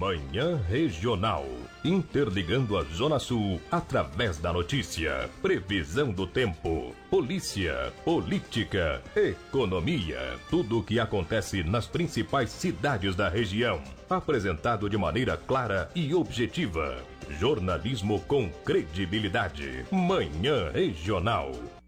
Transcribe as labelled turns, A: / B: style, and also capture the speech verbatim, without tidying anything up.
A: Manhã Regional. Interligando a Zona Sul através da notícia, previsão do tempo, polícia, política, economia. Tudo o que acontece nas principais cidades da região. Apresentado de maneira clara e objetiva. Jornalismo com credibilidade. Manhã Regional.